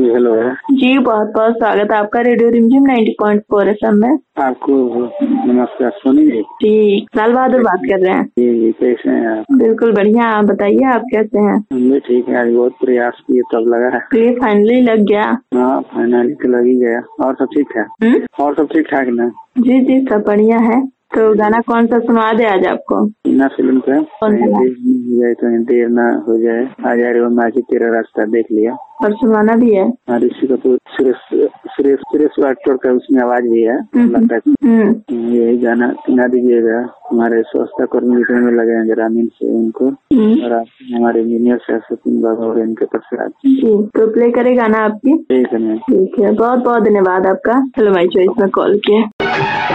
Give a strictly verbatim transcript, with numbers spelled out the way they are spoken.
Hello. जी बहुत बहुत स्वागत है आपका रेडियो रिमझिम ninety point four F M में। आपको नमस्कार सोनी जी। जी लाल बहादुर बात कर रहे हैं। जी जी कैसे हैं आप? बिल्कुल बढ़िया, आप बताइए आप कैसे हैं? हम भी ठीक है, आज बहुत प्रयास किए तब लगा है। ये फाइनली लग गया। हाँ फाइनली तो लग ही गया। और सब ठीक है? हुँ? और सब ठीक ठाक ना? जी जी सब बढ़िया है। तो गाना कौन सा सुनवा दे आज आपको? बिना फिल्म का कौन सा? हो जाए तो देर ना हो जाए, आ जाए रे माची तेरा रास्ता देख लिया। और सुनवाना भी है। हाँ ऋषि कपूर सुरेश सुरेश सुरेश वाडकर का उसमें आवाज भी है। लगता है हम्म यही गाना सुना दीजिएगा। हमारे स्वच्छता कर्मी जितने में लगे हैं ग्रामीण से उनको, और आप हमारे इंजीनियर से सचिन बाबा और इनके प्रसाद जी तो प्ले करे गाना आपकी। ठीक है। ठीक है, बहुत बहुत धन्यवाद आपका। हेलो माय चॉइस में कॉल किया।